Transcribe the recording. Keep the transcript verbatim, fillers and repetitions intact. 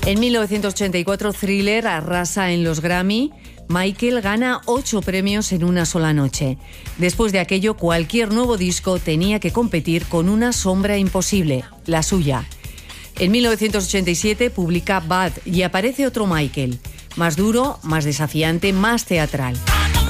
En mil novecientos ochenta y cuatro, Thriller arrasa en los Grammy. Michael gana ocho premios en una sola noche. Después de aquello, cualquier nuevo disco tenía que competir con una sombra imposible, la suya. En mil novecientos ochenta y siete publica Bad y aparece otro Michael, más duro, más desafiante, más teatral.